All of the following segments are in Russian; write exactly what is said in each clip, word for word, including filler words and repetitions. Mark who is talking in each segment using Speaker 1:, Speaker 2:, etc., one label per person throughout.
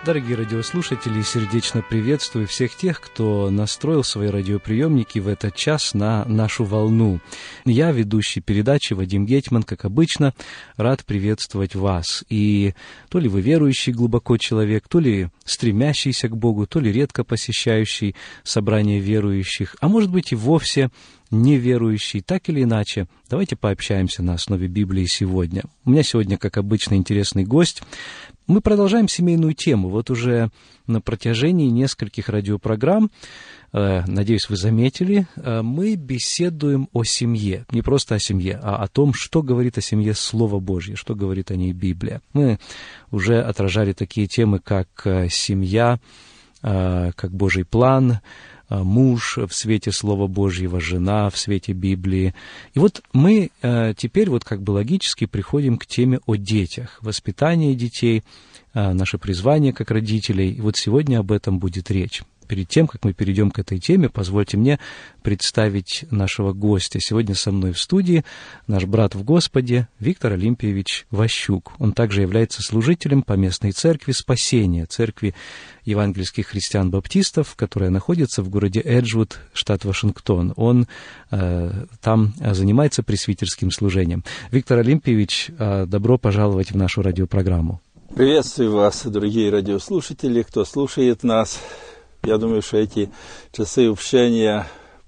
Speaker 1: Дорогие радиослушатели, сердечно приветствую всех тех, кто настроил свои радиоприемники в этот час на нашу волну. Я, ведущий передачи Вадим Гетман, как обычно, рад приветствовать вас. И то ли вы верующий глубоко человек, то ли стремящийся к Богу, то ли редко посещающий собрания верующих, а может быть и вовсе неверующий, так или иначе, давайте пообщаемся на основе Библии сегодня. У меня сегодня, как обычно, интересный гость. Мы продолжаем семейную тему. Вот уже на протяжении нескольких радиопрограмм, э, надеюсь, вы заметили, э, мы беседуем о семье. Не просто о семье, а о том, что говорит о семье Слово Божье, что говорит о ней Библия. Мы уже отражали такие темы, как э, семья, э, как Божий план, муж в свете Слова Божьего, жена в свете Библии. И вот мы э, теперь вот как бы логически приходим к теме о детях, воспитании детей, э, наше призвание как родителей. И вот сегодня об этом будет речь. Перед тем, как мы перейдем к этой теме, позвольте мне представить нашего гостя. Сегодня со мной в студии наш брат в Господе Виктор Олимпиевич Ващук. Он также является служителем поместной церкви Спасения, церкви евангельских христиан-баптистов, которая находится в городе Эджвуд, штат Вашингтон. Он э, там занимается пресвитерским служением. Виктор Олимпиевич, э, добро пожаловать в нашу радиопрограмму.
Speaker 2: Приветствую вас, дорогие радиослушатели, кто слушает нас. Я думаю, что эти часы общения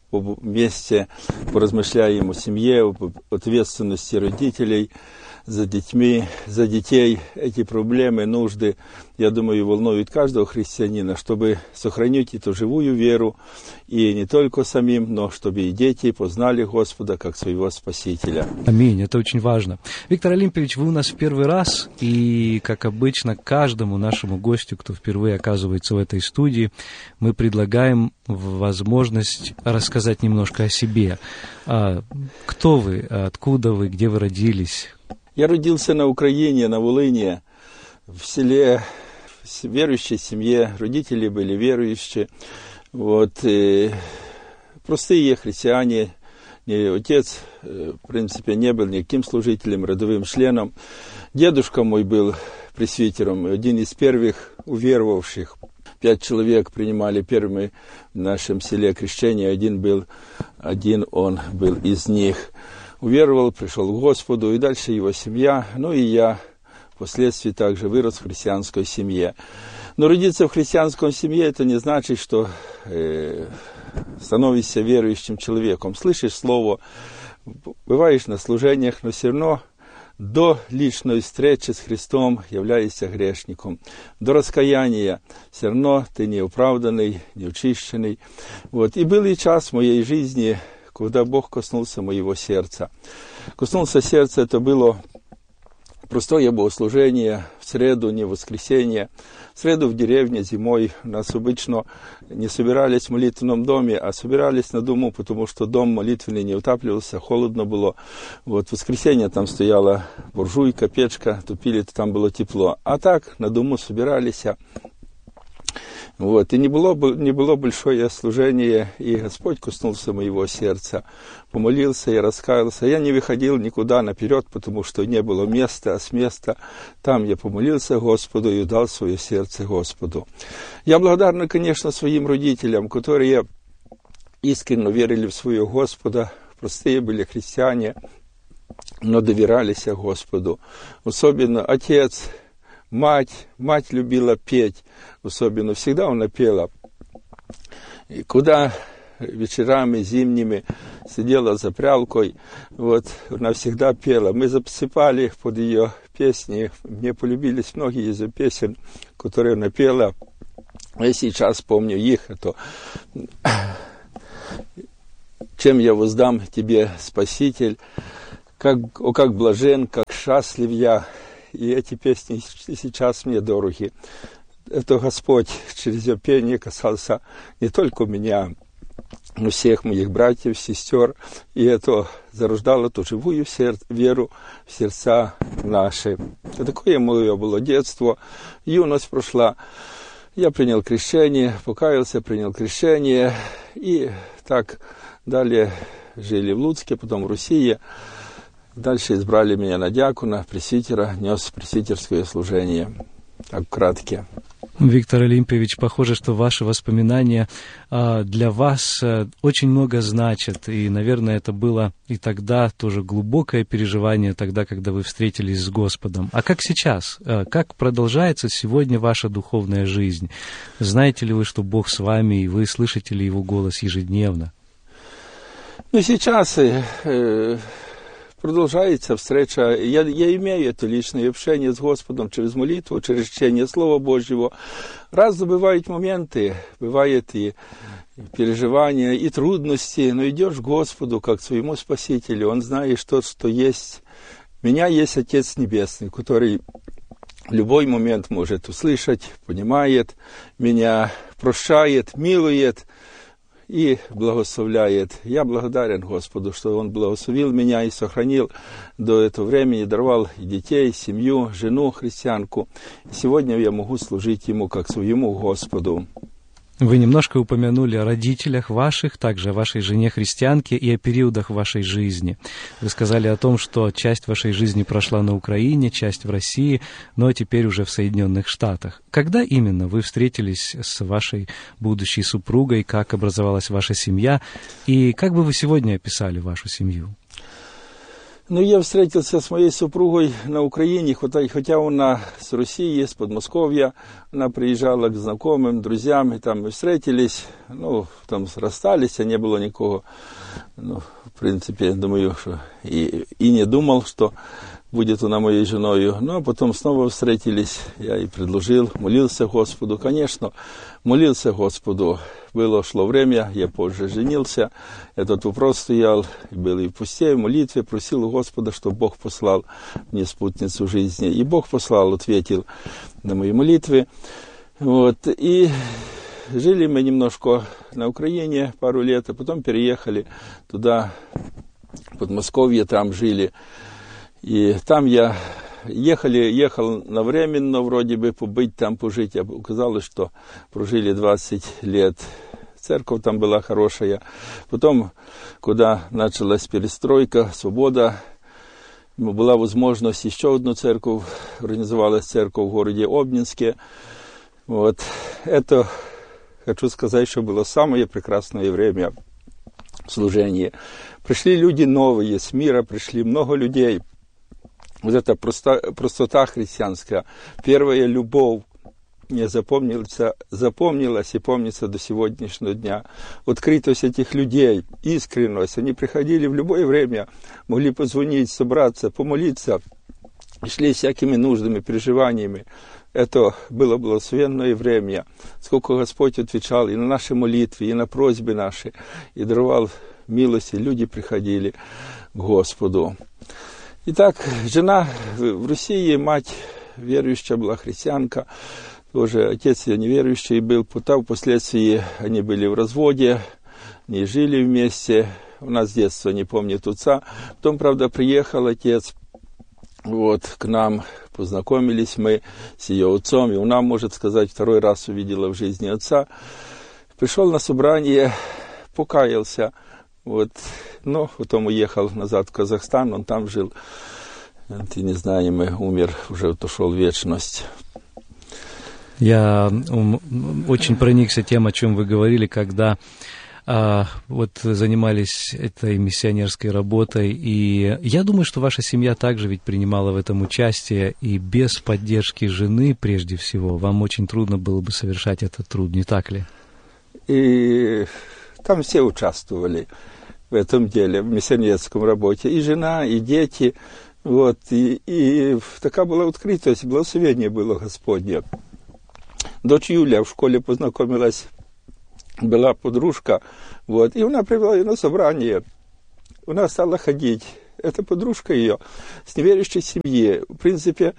Speaker 2: вместе поразмышляем о семье, об ответственности родителей за детьми, за детей. Эти проблемы, нужды, я думаю, волнуют каждого христианина, чтобы сохранить эту живую веру, и не только самим, но чтобы и дети познали Господа как своего Спасителя.
Speaker 1: Аминь, это очень важно. Виктор Олимпиевич, вы у нас в первый раз, и, как обычно, каждому нашему гостю, кто впервые оказывается в этой студии, мы предлагаем возможность рассказать немножко о себе. Кто вы, откуда вы, где вы родились?
Speaker 2: Я родился на Украине, на Волыне, в селе, в верующей семье. Родители были верующие. Вот, и простые христиане. Отец, в принципе, не был никаким служителем, родовым членом. Дедушка мой был пресвитером, один из первых уверовавших. Пять человек принимали первыми в нашем селе крещение. Один был, один он был из них. Уверовал, пришел к Господу, и дальше его семья, ну и я впоследствии также вырос в христианской семье. Но родиться в христианской семье, это не значит, что э, становишься верующим человеком. Слышишь слово, бываешь на служениях, но все равно до личной встречи с Христом являешься грешником. До раскаяния все равно ты неоправданный, неочищенный. Вот. И был и час в моей жизни, когда Бог коснулся моего сердца. Коснулся сердца, это было простое богослужение в среду, не в воскресенье. В среду в деревне зимой у нас обычно не собирались в молитвенном доме, а собирались на дому, потому что дом молитвенный не утапливался, холодно было. Вот в воскресенье там стояла буржуйка, печка, топили, там было тепло. А так на дому собирались. Вот. И не было, не было большое служение, и Господь коснулся моего сердца. Помолился, я раскаялся. Я не выходил никуда наперед, потому что не было места, а с места там я помолился Господу и дал свое сердце Господу. Я благодарен, конечно, своим родителям, которые искренне верили в своего Господа, простые были христиане, но доверялись Господу. Особенно отец. Мать, мать любила петь, особенно всегда она пела. И куда вечерами зимними сидела за прялкой, вот, она всегда пела. Мы засыпали под ее песни, мне полюбились многие из ее песен, которые она пела. Я сейчас помню их, это «Чем я воздам тебе, Спаситель, как, о, как блажен, как счастлив я». И эти песни сейчас мне дороги. Это Господь через ее пение касался не только меня, но всех моих братьев, сестер. И это зарождало ту живую сер- веру в сердца наши. И такое мое было детство. Юность прошла. Я принял крещение, покаялся, принял крещение. И так далее жили в Луцке, потом в России. Дальше избрали меня на диакона, пресвитера, нес пресвитерское служение. Так, кратко.
Speaker 1: Виктор Олимпиевич, похоже, что ваши воспоминания а, для вас а, очень много значат. И, наверное, это было и тогда тоже глубокое переживание, тогда, когда вы встретились с Господом. А как сейчас? А, как продолжается сегодня ваша духовная жизнь? Знаете ли вы, что Бог с вами, и вы слышите ли Его голос ежедневно?
Speaker 2: Ну, сейчас... Э, Продолжается встреча. Я, я имею это личное общение с Господом через молитву, через чтение Слова Божьего. Раз бывают моменты, бывают и переживания, и трудности, но идешь к Господу, как к своему Спасителю. Он знает, что, что есть. У меня есть Отец Небесный, который в любой момент может услышать, понимает меня, прощает, милует и благословляет. Я благодарен Господу, что Он благословил меня и сохранил до этого времени, даровал и детей, семью, жену, христианку. И сегодня я могу служить Ему как своему Господу.
Speaker 1: Вы немножко упомянули о родителях ваших, также о вашей жене-христианке и о периодах вашей жизни. Вы сказали о том, что часть вашей жизни прошла на Украине, часть в России, но теперь уже в Соединенных Штатах. Когда именно вы встретились с вашей будущей супругой, как образовалась ваша семья, и как бы вы сегодня описали вашу семью?
Speaker 2: Ну, я встретился с моей супругой на Украине, хотя, хотя она с России, с Подмосковья. Она приезжала к знакомым, друзьям, и там мы встретились. Ну, там расстались, а не было никого. Ну, в принципе, думаю, что и, и не думал, что будет она моей женой. Ну, а потом снова встретились. Я ей предложил, молился Господу. Конечно, молился Господу. Было, шло время, я позже женился. Этот вопрос стоял, был и в посте, в молитве. Просил у Господа, чтобы Бог послал мне спутницу жизни. И Бог послал, ответил на мои молитвы. Вот. И жили мы немножко на Украине пару лет, а потом переехали туда, в Подмосковье, там жили. И там я ехали, ехал на временно, вроде бы, побыть там, пожить. А оказалось, что прожили двадцать лет. Церковь там была хорошая. Потом, когда началась перестройка, свобода, была возможность еще одну церковь, организовалась церковь в городе Обнинске. Вот. Это, хочу сказать, что было самое прекрасное время служения. Пришли люди новые, с мира пришли много людей. Вот эта простота, простота христианская, первая любовь мне запомнилась, запомнилась и помнится до сегодняшнего дня. Открытость этих людей, искренность. Они приходили в любое время, могли позвонить, собраться, помолиться, шли всякими нуждами, переживаниями. Это было благословенное время. Сколько Господь отвечал и на наши молитвы, и на просьбы наши, и даровал милости. Люди приходили к Господу. Итак, жена в России, мать верующая была, христианка, тоже отец ее неверующий был, потом впоследствии они были в разводе, не жили вместе, у нас с детства не помнит отца. Потом, правда, приехал отец вот, к нам, познакомились мы с ее отцом, и она, может сказать, второй раз увидела в жизни отца. Пришел на собрание, покаялся. Вот, но потом уехал назад в Казахстан, он там жил, и не знаю, мы умер, уже отошел в вечность.
Speaker 1: Я очень проникся тем, о чем вы говорили, когда а, вот занимались этой миссионерской работой, и я думаю, что ваша семья также ведь принимала в этом участие, и без поддержки жены, прежде всего, вам очень трудно было бы совершать этот труд, не так ли?
Speaker 2: И там все участвовали в этом деле, в миссионерском работе. И жена, и дети. Вот, и, и такая была открытость, благословение было Господне. Дочь Юля в школе познакомилась, была подружка, вот, и она привела ее на собрание. Она стала ходить. Это подружка ее с неверующей семьи. В принципе,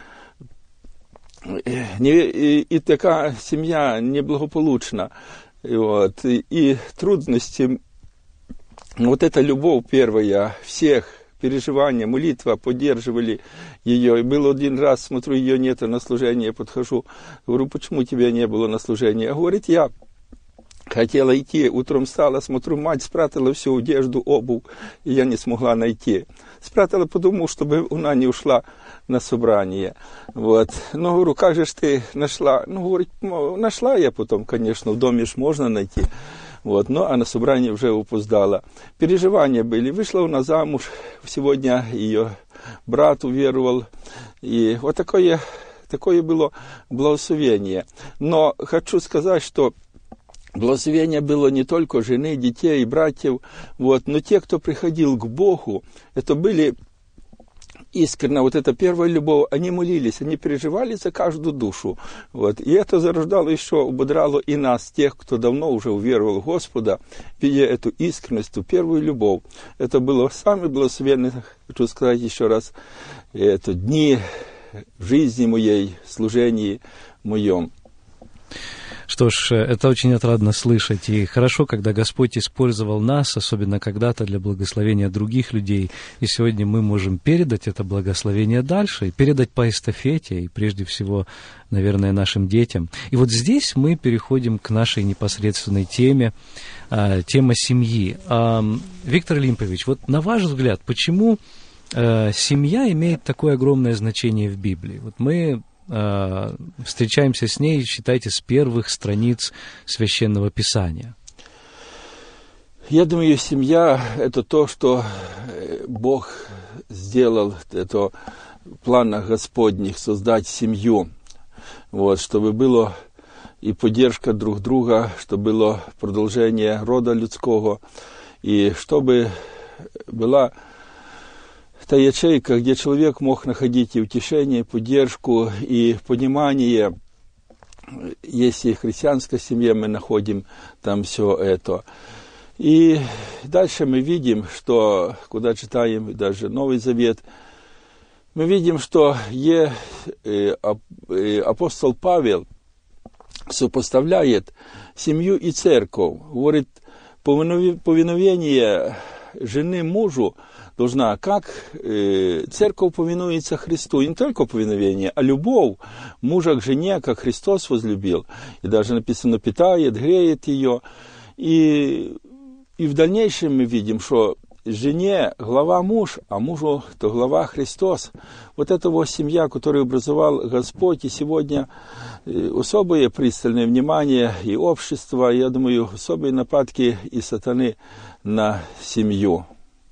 Speaker 2: не, и, и такая семья неблагополучна. И, вот, и, и трудности, вот эта любовь первая всех, переживания, молитва поддерживали ее. И был один раз, смотрю, ее нет на служении, подхожу, говорю, почему тебя не было на служении? А говорит, я Хотела идти, утром встала, смотрю, мать спрятала всю одежду, обувь, и я не смогла найти. Спрятала, потому, чтобы она не ушла на собрание. Вот. Ну, говорю, как же ж ты нашла? Ну, говорит, нашла я потом, конечно, в доме ж можно найти. Вот. Но а на собрание уже опоздала. Переживания были. Вышла она замуж, сегодня ее брат уверовал. И вот такое, такое было благословение. Но хочу сказать, что благословение было не только жены, детей, братьев, вот, но те, кто приходил к Богу, это были искренне, вот эта первая любовь, они молились, они переживали за каждую душу. Вот, и это зарождало еще, ободрало и нас, тех, кто давно уже уверовал в Господа, видя эту искренность, эту первую любовь. Это было самое благословенное, хочу сказать еще раз, это дни в жизни моей, служении моем.
Speaker 1: Что ж, это очень отрадно слышать, и хорошо, когда Господь использовал нас, особенно когда-то для благословения других людей, и сегодня мы можем передать это благословение дальше, и передать по эстафете, и прежде всего, наверное, нашим детям. И вот здесь мы переходим к нашей непосредственной теме, тема семьи. Виктор Олимпович, вот на ваш взгляд, почему семья имеет такое огромное значение в Библии? Вот мы встречаемся с ней, считайте, с первых страниц Священного Писания.
Speaker 2: Я думаю, семья – это то, что Бог сделал, это в планах Господних, создать семью, вот, чтобы было и поддержка друг друга, чтобы было продолжение рода людского, и чтобы была та ячейка, где человек мог находить и утешение, и поддержку, и понимание. Если в христианской семье мы находим там все это. И дальше мы видим, что, куда читаем даже Новый Завет, мы видим, что е, э, э, апостол Павел сопоставляет семью и церковь. Говорит, повиновение жены мужу должна, как э, церковь повинуется Христу, и не только повиновение, а любовь мужа к жене, как Христос возлюбил. И даже написано, питает, греет ее. И, и в дальнейшем мы видим, что жене глава муж, а мужу то глава Христос. Вот это вот семья, которую образовал Господь, и сегодня особое пристальное внимание и общество, я думаю, особые нападки и сатаны на семью.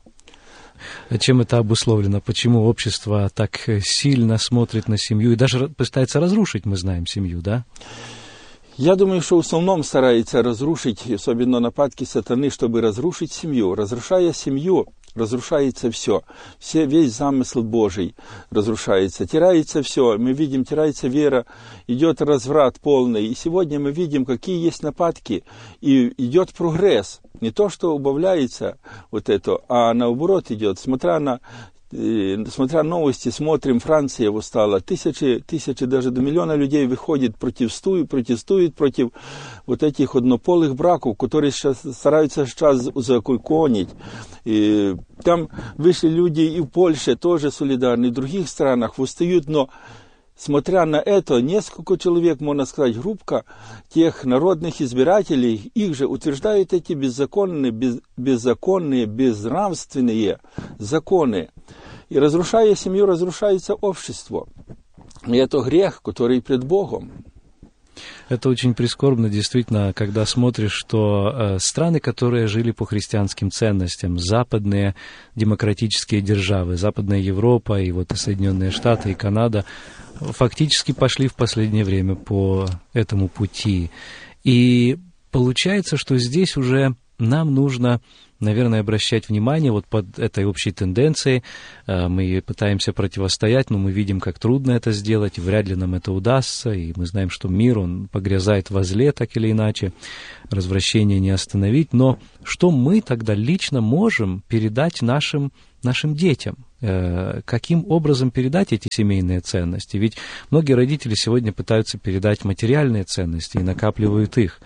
Speaker 1: Чем это обусловлено? Почему общество так сильно смотрит на семью и даже пытается разрушить, мы знаем, семью, да?
Speaker 2: Я думаю, что в основном старается разрушить, особенно нападки сатаны, чтобы разрушить семью. Разрушая семью, разрушается все. все. Весь замысел Божий разрушается. Теряется все. Мы видим, теряется вера, идет разврат полный. И сегодня мы видим, какие есть нападки. И идет прогресс. Не то, что убавляется вот это, а наоборот идет. Смотря на Смотря новости, смотрим, Франция восстала, тысячи, тысячи, даже до миллиона людей выходит, протестуют, протестуют против вот этих однополых браков, которые сейчас стараются сейчас узаконить. И там вышли люди и в Польше тоже солидарны, и в других странах восстают, но смотря на это, несколько человек, можно сказать, группка тех народных избирателей, их же утверждают эти беззаконные, без, беззаконные, безнравственные законы. И разрушая семью, разрушается общество. И это грех, который пред Богом.
Speaker 1: Это очень прискорбно, действительно, когда смотришь, что э, страны, которые жили по христианским ценностям, западные демократические державы, Западная Европа, и вот и Соединенные Штаты, и Канада, фактически пошли в последнее время по этому пути. И получается, что здесь уже нам нужно, наверное, обращать внимание вот под этой общей тенденцией. Мы пытаемся противостоять, но мы видим, как трудно это сделать, и вряд ли нам это удастся, и мы знаем, что мир, он погрязает во зле, так или иначе, развращение не остановить. Но что мы тогда лично можем передать нашим, нашим детям? Каким образом передать эти семейные ценности? Ведь многие родители сегодня пытаются передать материальные ценности и накапливают их.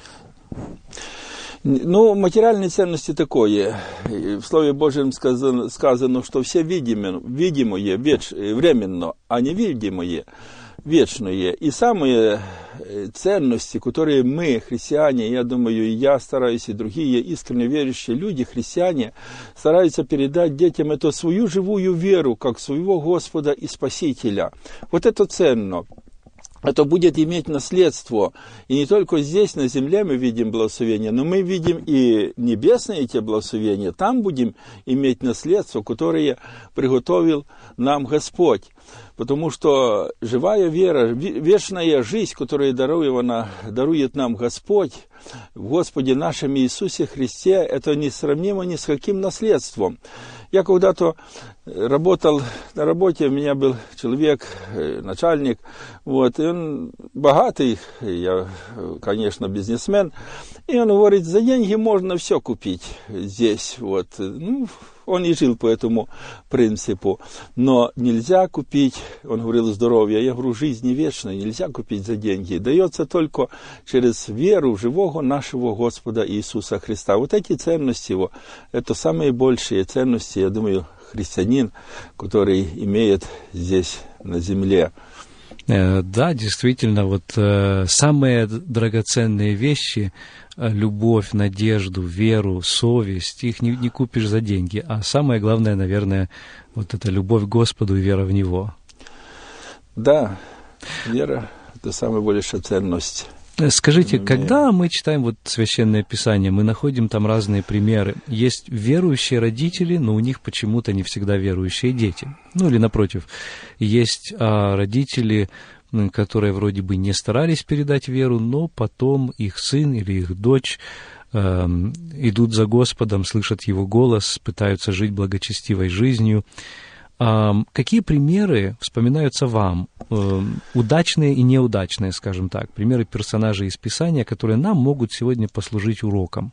Speaker 2: Ну, материальные ценности такое. В Слове Божьем сказано, сказано что все видимое, видимое веч, временно, а невидимое вечное. И самое ценности, которые мы, христиане, я думаю, и я стараюсь, и другие искренне верующие люди, христиане, стараются передать детям эту свою живую веру, как своего Господа и Спасителя. Вот это ценно. Это будет иметь наследство. И не только здесь, на земле, мы видим благословения, но мы видим и небесные эти благословения. Там будем иметь наследство, которое приготовил нам Господь. Потому что живая вера, вечная жизнь, которую дарует нам Господь, в Господе нашем Иисусе Христе, это несравнимо ни с каким наследством. Я когда-то работал на работе, у меня был человек, начальник, вот, и он богатый, я, конечно, бизнесмен, и он говорит, за деньги можно все купить здесь, вот, ну, он и жил по этому принципу, но нельзя купить, он говорил, здоровье, я говорю, жизнь не вечная, нельзя купить за деньги, дается только через веру в живого нашего Господа Иисуса Христа. Вот эти ценности его, это самые большие ценности, я думаю, христианин, который имеет здесь на земле.
Speaker 1: Да, действительно, вот э, самые драгоценные вещи, любовь, надежду, веру, совесть, их не, не купишь за деньги. А самое главное, наверное, вот это любовь к Господу и вера в Него.
Speaker 2: Да, вера – это самая большая ценность.
Speaker 1: Скажите, когда мы читаем вот Священное Писание, мы находим там разные примеры. Есть верующие родители, но у них почему-то не всегда верующие дети. Ну или напротив, есть а, родители, которые вроде бы не старались передать веру, но потом их сын или их дочь э, идут за Господом, слышат Его голос, пытаются жить благочестивой жизнью. А какие примеры вспоминаются вам, э, удачные и неудачные, скажем так, примеры персонажей из Писания, которые нам могут сегодня послужить уроком?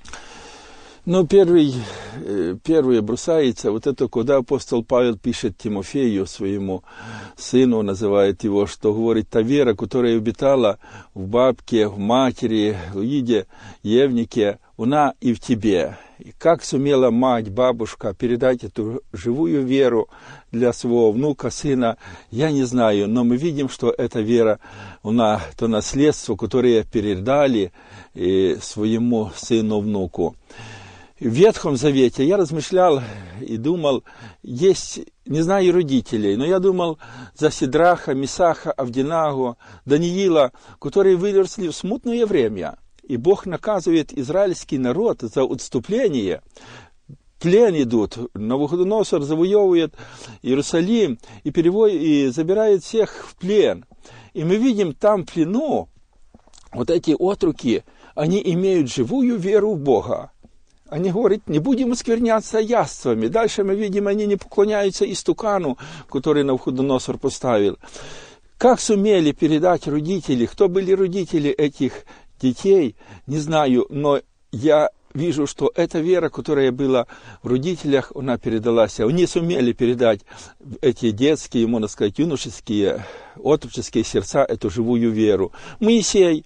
Speaker 2: Ну, первый, первое бросается, вот это, когда апостол Павел пишет Тимофею, своему сыну, называет его, что говорит, та вера, которая обитала в бабке, в матери, Луиде, Евнике, она и в тебе. И как сумела мать, бабушка передать эту живую веру для своего внука, сына, я не знаю, но мы видим, что эта вера, она, то наследство, которое передали и своему сыну, внуку. В Ветхом Завете я размышлял и думал, есть, не знаю родителей, но я думал за Сидраха, Месаха, Авдинаго, Даниила, которые выросли в смутное время. И Бог наказывает израильский народ за отступление. Плен идут, Навуходоносор завоевывает Иерусалим и, переводит, и забирает всех в плен. И мы видим там в плену, вот эти отроки, они имеют живую веру в Бога. Они говорят, не будем оскверняться яствами. Дальше мы видим, они не поклоняются истукану, который Навуходоносор поставил. Как сумели передать родители, кто были родители этих детей, не знаю, но я вижу, что эта вера, которая была в родителях, она передалась. Они сумели передать эти детские, можно сказать, юношеские, отроческие сердца, эту живую веру. Моисей.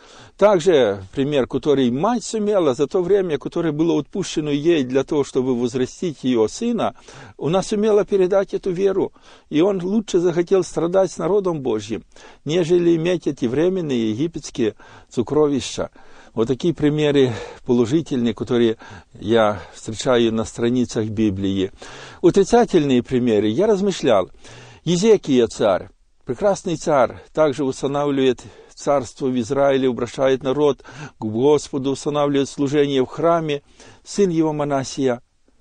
Speaker 2: Также пример, который мать сумела за то время, которое было отпущено ей для того, чтобы возрастить ее сына, она сумела передать эту веру. И он лучше захотел страдать с народом Божьим, нежели иметь эти временные египетские сокровища. Вот такие примеры положительные, которые я встречаю на страницах Библии. Отрицательные примеры я размышлял. Езекия царь, прекрасный царь, также устанавливает царство в Израиле, обращает народ к Господу, устанавливает служение в храме. Сын его Манасия,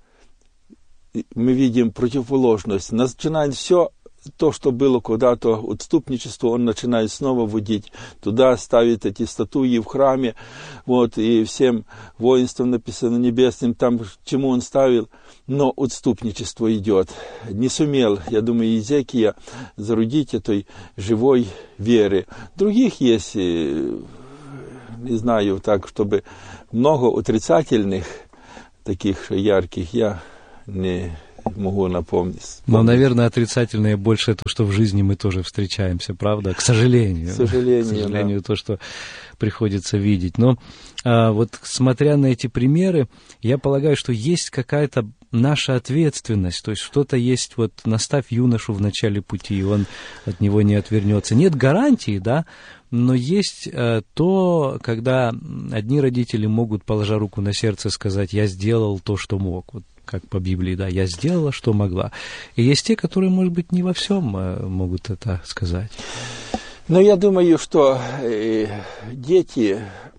Speaker 2: мы видим противоположность. Начинает все то, что было когда-то отступничество, он начинает снова вводить. Туда ставит эти статуи в храме, вот, и всем воинствам написано небесным, там, чему он ставил, но отступничество идет. Не сумел, я думаю, Иезекия зародить этой живой веры. Других есть, не знаю, так, чтобы много отрицательных, таких ярких, я не могу напомнить.
Speaker 1: Но, наверное, отрицательное больше то, что в жизни мы тоже встречаемся, правда? К сожалению.
Speaker 2: К сожалению,
Speaker 1: К сожалению,
Speaker 2: да.
Speaker 1: То, что приходится видеть. Но а, вот смотря на эти примеры, я полагаю, что есть какая-то наша ответственность, то есть что-то есть, вот наставь юношу в начале пути, и он от него не отвернется. Нет гарантии, да, Но есть то, когда одни родители могут, положа руку на сердце, сказать: «Я сделал то, что мог». Вот как по Библии, да, «Я сделала, что могла». И есть те, которые, может быть, не во всем могут это сказать.
Speaker 2: Но я думаю, что э, дети,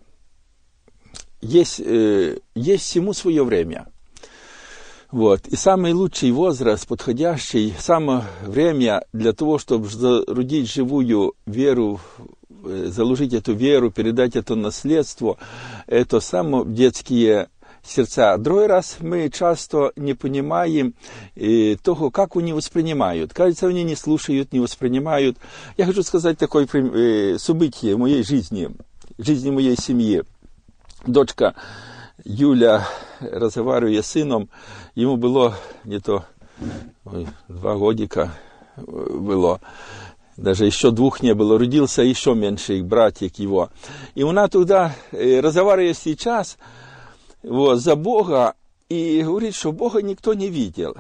Speaker 2: есть, э, есть всему свое время. Вот. И самый лучший возраст, подходящий, самое время для того, чтобы зародить живую веру, заложить эту веру, передать это наследство, это самые детские сердца. Другой раз мы часто не понимаем э, того, как они воспринимают. Кажется, они не слушают, не воспринимают. Я хочу сказать такое э, событие в моей жизни, в жизни моей семьи. Дочка Юля, разговаривая с сыном, ему было не то ой, два годика было, даже еще двух не было, родился еще меньший братик его. И она туда, разговаривая сейчас вот, за Бога, и говорит, что Бога никто не видел.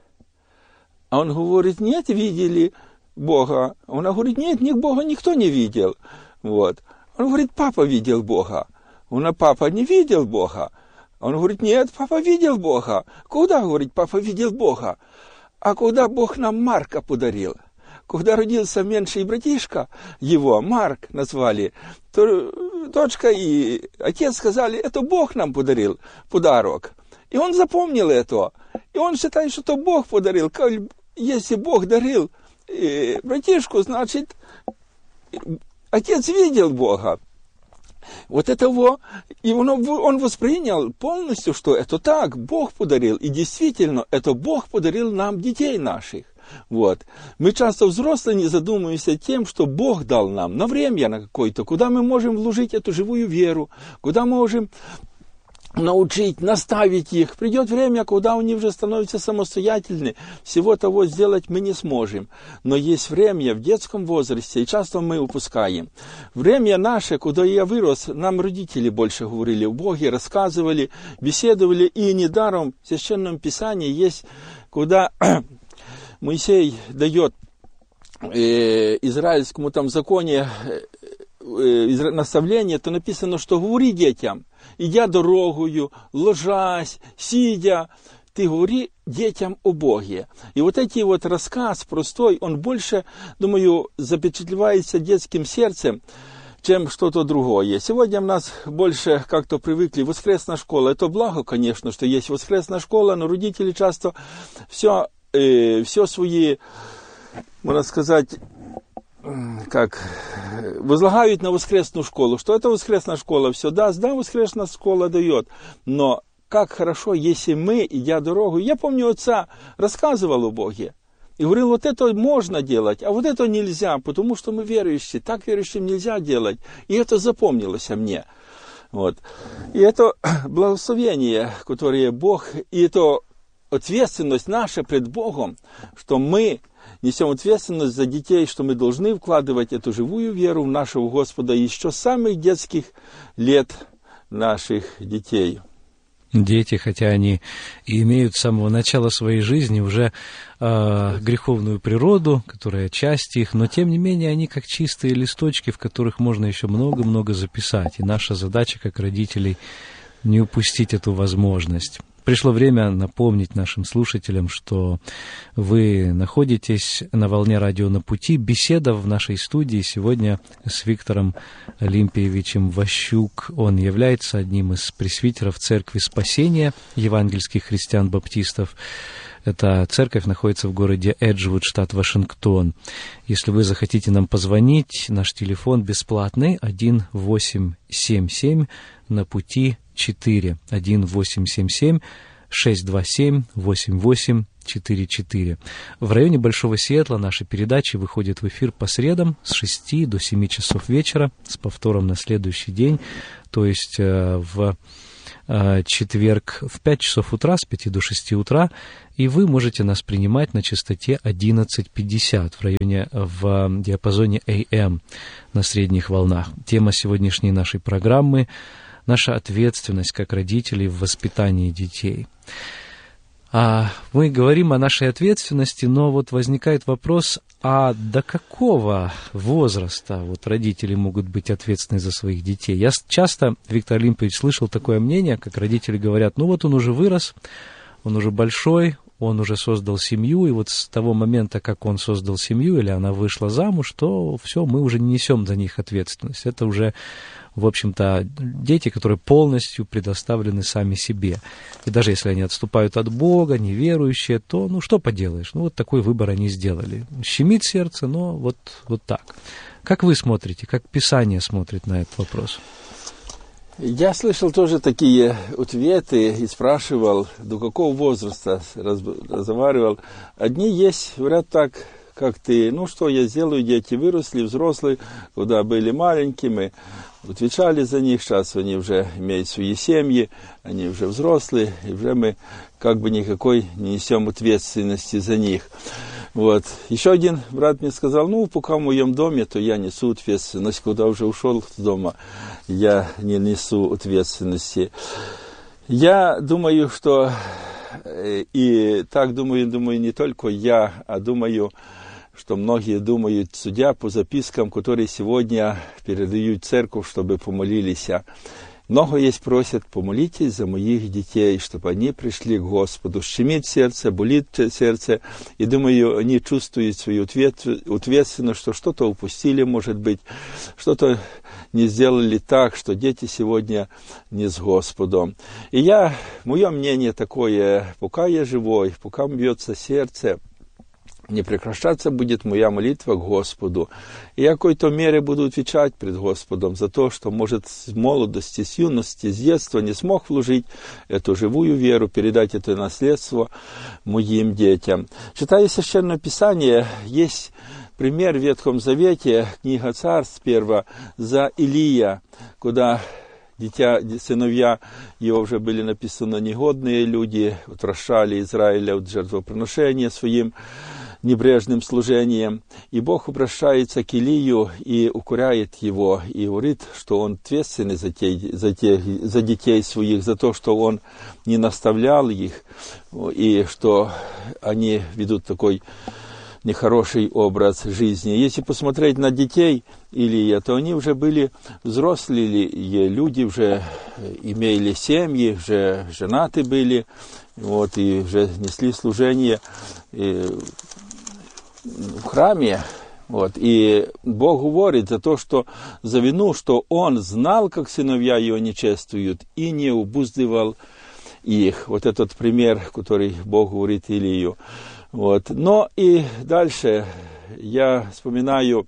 Speaker 2: А он говорит: нет, видели Бога. Она говорит: нет, Бога никто не видел. Вот. Он говорит: папа видел Бога. Он: папа не видел Бога. Он говорит: нет, папа видел Бога. Куда, говорит, папа видел Бога? А когда Бог нам Марка подарил, когда родился меньший братишка его, Марк назвали, то дочка и отец сказали: это Бог нам подарил подарок. И он запомнил это. И он считает, что это Бог подарил. Если Бог дарил братишку, значит, отец видел Бога. Вот этого, и он, он воспринял полностью, что это так, Бог подарил. И действительно, это Бог подарил нам детей наших. Вот. Мы часто взрослые не задумываемся тем, что Бог дал нам на время на какое-то, куда мы можем вложить эту живую веру, куда мы можем научить, наставить их. Придет время, когда они уже становятся самостоятельны. Всего того сделать мы не сможем. Но есть время в детском возрасте, и часто мы упускаем. Время наше, куда я вырос, нам родители больше говорили о Боге, рассказывали, беседовали. И недаром в Священном Писании есть, куда Моисей дает э, израильскому там законе э, наставление, то написано, что говори детям, идя дорогою, ложась, сидя, ты говори детям о Боге. И вот эти вот рассказ простой, он больше, думаю, запечатлевается детским сердцем, чем что-то другое. Сегодня у нас больше как-то привыкли воскресная школа. Это благо, конечно, что есть воскресная школа, но родители часто все, э, все свои, можно сказать, как возлагают на воскресную школу. Что это воскресная школа все даст? Да, воскресная школа дает. Но как хорошо, если мы, идя дорогу... Я помню, отца рассказывал о Боге. И говорил, вот это можно делать, а вот это нельзя, потому что мы верующие. Так верующим нельзя делать. И это запомнилось мне. Вот. И это благословение, которое Бог... И это ответственность наша пред Богом, что мы... несем ответственность за детей, что мы должны вкладывать эту живую веру в нашего Господа еще с самых детских лет наших детей.
Speaker 1: Дети, хотя они и имеют с самого начала своей жизни уже э, греховную природу, которая часть их, но тем не менее они как чистые листочки, в которых можно еще много-много записать. И наша задача как родителей не упустить эту возможность. Пришло время напомнить нашим слушателям, что вы находитесь на волне радио «На пути». Беседа в нашей студии сегодня с Виктором Олимпиевичем Ващук. Он является одним из пресвитеров Церкви Спасения евангельских христиан-баптистов. Эта церковь находится в городе Эджвуд, штат Вашингтон. Если вы захотите нам позвонить, наш телефон бесплатный один восемь семь семь на пути четыре, один восемь семь семь шесть два семь восемь восемь четыре четыре. В районе Большого Сиэтла наши передачи выходят в эфир по средам с шести до семи часов вечера, с повтором на следующий день, то есть в четверг в пять часов утра, с пяти до шести утра, и вы можете нас принимать на частоте одиннадцать пятьдесят в районе, в диапазоне эй эм на средних волнах. Тема сегодняшней нашей программы — наша ответственность как родителей в воспитании детей. А мы говорим о нашей ответственности, но вот возникает вопрос, а до какого возраста вот родители могут быть ответственны за своих детей? Я часто, Виктор Олимпович, слышал такое мнение, как родители говорят, ну вот он уже вырос, он уже большой, он уже создал семью, и вот с того момента, как он создал семью или она вышла замуж, то все, мы уже не несем за них ответственность. Это уже, в общем-то, дети, которые полностью предоставлены сами себе. И даже если они отступают от Бога, неверующие, то, ну, что поделаешь? Ну, вот такой выбор они сделали. Щемит сердце, но вот, вот так. Как вы смотрите, как Писание смотрит на этот вопрос?
Speaker 2: Я слышал тоже такие ответы и спрашивал, до какого возраста разговаривал. Одни есть, говорят так, как ты, ну что я сделаю, дети выросли, взрослые, когда были маленькими, отвечали за них, сейчас они уже имеют свои семьи, они уже взрослые, и уже мы как бы никакой не несем ответственности за них. Вот. Еще один брат мне сказал, ну, пока в моем доме, то я несу ответственность, когда уже ушел с дома, я не несу ответственности. Я думаю, что, и так думаю, думаю не только я, а думаю, что многие думают, судя по запискам, которые сегодня передают в церковь, чтобы помолились. Много есть просят, помолитесь за моих детей, чтобы они пришли к Господу. Щемит сердце, болит сердце. И думаю, они чувствуют свою ответственность, что что-то упустили, может быть, что-то не сделали так, что дети сегодня не с Господом. И я, мое мнение такое, пока я живой, пока бьется сердце, не прекращаться будет моя молитва к Господу. И я в какой-то мере буду отвечать пред Господом за то, что, может, с молодости, с юности, с детства не смог вложить эту живую веру, передать это наследство моим детям. Читая Священное Писание, есть пример в Ветхом Завете, книга Царств первая, за Илия, куда дитя, сыновья его уже были написаны негодные люди, отвращали Израиля от жертвоприношения своим небрежным служением. И Бог обращается к Илию и укоряет его, и говорит, что он ответственный за, те, за, те, за детей своих, за то, что он не наставлял их, и что они ведут такой нехороший образ жизни. Если посмотреть на детей Илия, то они уже были взрослые люди, уже имели семьи, уже женаты были, вот, и уже несли служение и в храме. Вот. И Бог говорит за то, что за вину, что Он знал, как сыновья Его не чествуют, и не обуздывал их. Вот этот пример, который Бог говорит Илию. Вот. Но и дальше я вспоминаю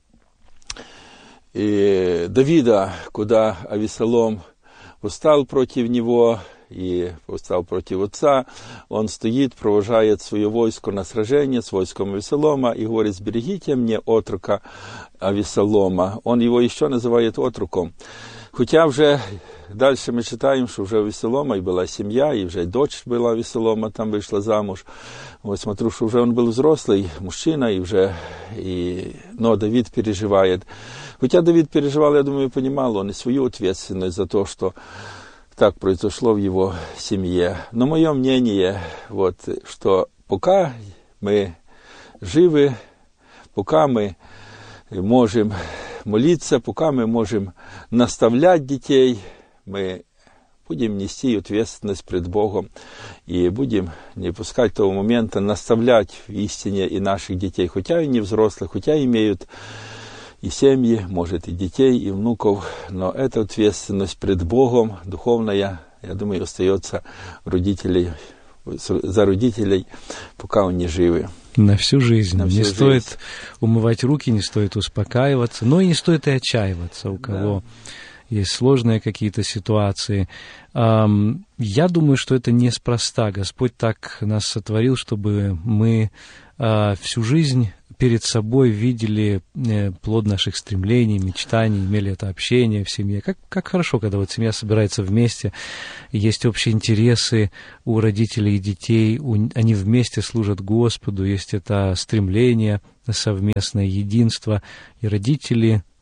Speaker 2: и Давида, куда Авесолом восстал против него и восстал против отца. Он стоит, провожает свое войско на сражение с войском Авесолома и говорит: «Сберегите мне отрока Авесолома». Он его еще называет отроком. Хотя уже дальше мы читаем, что уже у Авесолома и была семья, и уже дочь была Авесолома, там вышла замуж. Вот смотрю, что уже он был взрослый мужчина, и уже, и, но Давид переживает. Хотя Давид переживал, я думаю, понимал он и свою ответственность за то, что так произошло в его семье. Но мое мнение, вот, что пока мы живы, пока мы можем молиться, пока мы можем наставлять детей, мы будем нести ответственность пред Богом и будем не пускать того момента наставлять в истине и наших детей, хотя и не взрослых, хотя имеют и семьи, может, и детей, и внуков, но эта ответственность пред Богом духовная, я думаю, остается родителей, за родителей, пока они живы.
Speaker 1: На всю жизнь.
Speaker 2: На всю
Speaker 1: не
Speaker 2: жизнь.
Speaker 1: Стоит умывать руки, не стоит успокаиваться, но и не стоит и отчаиваться, у кого да. есть сложные какие-то ситуации. Я думаю, что это неспроста. Господь так нас сотворил, чтобы мы всю жизнь перед собой видели плод наших стремлений, мечтаний, имели это общение в семье. Как, как хорошо, когда вот семья собирается вместе, есть общие интересы у родителей и детей, у, они вместе служат Господу, есть это стремление, совместное единство, и родители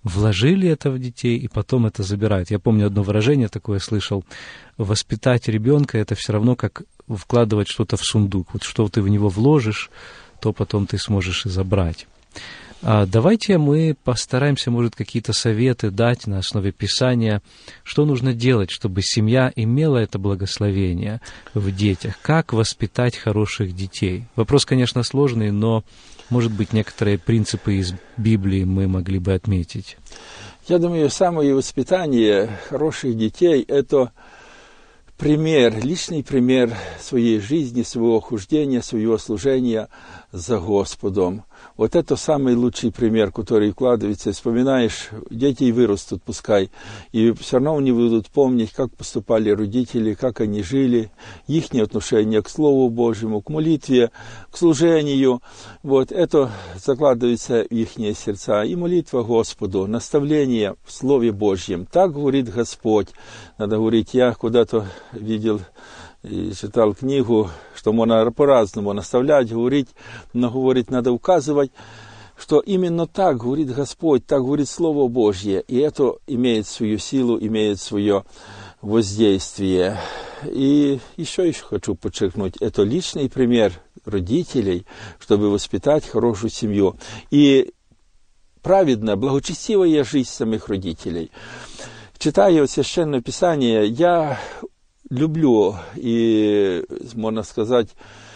Speaker 1: вложили это в детей, и потом это забирают. Я помню одно выражение такое слышал: воспитать ребенка — это все равно как вкладывать что-то в сундук. Вот что ты в него вложишь, то потом ты сможешь и забрать. А давайте мы постараемся, может, какие-то советы дать на основе Писания, что нужно делать, чтобы семья имела это благословение в детях. Как воспитать хороших детей? Вопрос, конечно, сложный, но, может быть, некоторые принципы из Библии мы могли бы отметить.
Speaker 2: Я думаю, самое воспитание хороших детей – это пример, личный пример своей жизни, своего хождения, своего служения за Господом. Вот это самый лучший пример, который вкладывается. Вспоминаешь, дети вырастут, пускай, и все равно они будут помнить, как поступали родители, как они жили, их отношение к Слову Божьему, к молитве, к служению. Вот это закладывается в их сердца. И молитва Господу, наставление в Слове Божьем. Так говорит Господь. Надо говорить, я куда-то видел и читал книгу, что можно по-разному наставлять, говорить, но говорить надо указывать, что именно так говорит Господь, так говорит Слово Божье, и это имеет свою силу, имеет свое воздействие. И еще еще хочу подчеркнуть, это личный пример родителей, чтобы воспитать хорошую семью. И праведная, благочестивая жизнь самих родителей. Читая Священное Писание, я люблю, и, можно сказать,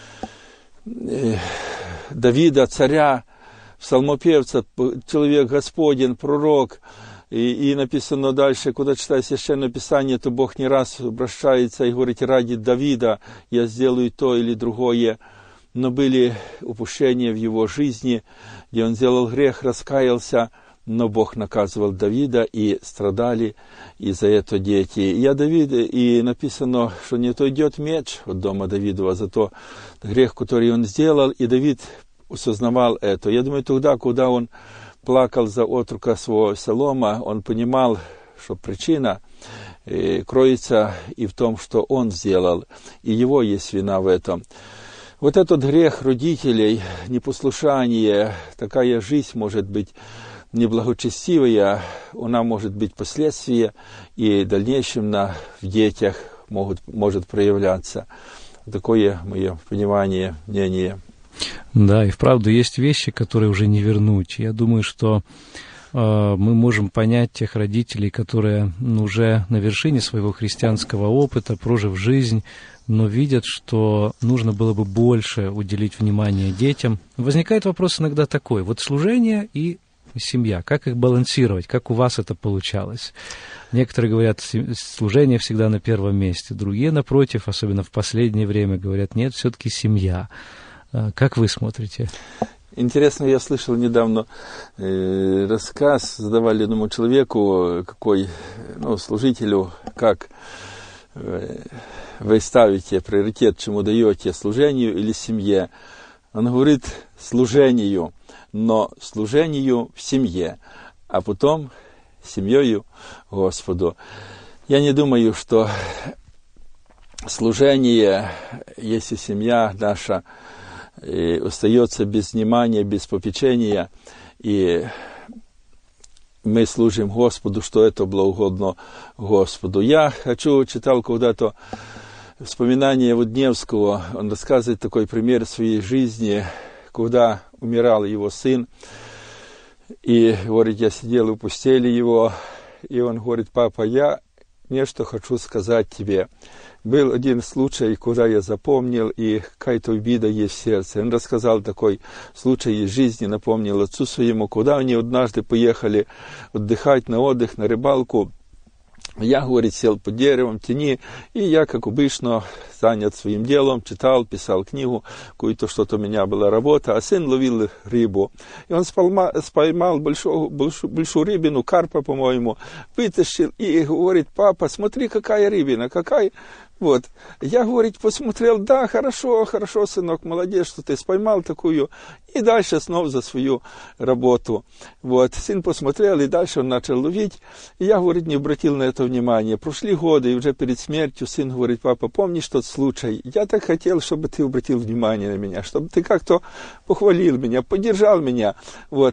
Speaker 2: Давида, царя, псалмопевца, человек Господень, пророк. И, и написано дальше, куда читаю Священное Писание, то Бог не раз обращается и говорит: ради Давида я сделаю то или другое. Но были упущения в его жизни, где он сделал грех, раскаялся, но Бог наказывал Давида, и страдали из-за этого дети. Я Давид, и написано, что не то идет меч от дома Давидова за то грех, который он сделал, и Давид осознавал это. Я думаю, тогда, когда он плакал за отрока своего Солома, он понимал, что причина э, кроется и в том, что он сделал, и его есть вина в этом. Вот этот грех родителей, непослушание, такая жизнь может быть неблагочестивая, она может быть последствия, и в дальнейшем на, в детях могут, может проявляться. Такое мое понимание, мнение.
Speaker 1: Да, и вправду есть вещи, которые уже не вернуть. Я думаю, что э, мы можем понять тех родителей, которые ну, уже на вершине своего христианского опыта, прожив жизнь, но видят, что нужно было бы больше уделить внимание детям. Возникает вопрос иногда такой: вот служение и семья, как их балансировать, как у вас это получалось? Некоторые говорят, служение всегда на первом месте, другие, напротив, особенно в последнее время, говорят, нет, все-таки семья. Как вы смотрите?
Speaker 2: Интересно, я слышал недавно э, рассказ, задавали одному человеку, какой, ну, служителю, как э, вы ставите приоритет, чему даете, служению или семье. Он говорит, служению, но служению в семье, а потом семьёю Господу. Я не думаю, что служение, если семья наша и остается без внимания, без попечения, и мы служим Господу, что это благоугодно Господу. Я хочу, читал когда-то вспоминание Водневского, он рассказывает такой пример своей жизни, когда умирал его сын, и, говорит, я сидел у постели его, и он говорит, папа, я нечто хочу сказать тебе. Был один случай, куда я запомнил, и какая-то обида есть в сердце. Он рассказал такой случай из жизни, напомнил отцу своему, куда они однажды поехали отдыхать на отдых, на рыбалку. Я, говорит, сел под деревом, в тени, и я, как обычно, занят своим делом, читал, писал книгу, какую-то что-то у меня была работа, а сын ловил рыбу. И он споймал, споймал большую, большую, большую рыбину, карпа, по-моему, вытащил и говорит, папа, смотри, какая рыбина, какая... Вот. Я, говорит, посмотрел, да, хорошо, хорошо, сынок, молодец, что ты споймал такую. И дальше снова за свою работу. Вот. Сын посмотрел, и дальше он начал ловить. И я, говорит, не обратил на это внимания. Прошли годы, и уже перед смертью сын говорит, папа, помнишь тот случай? Я так хотел, чтобы ты обратил внимание на меня, чтобы ты как-то похвалил меня, поддержал меня. Вот.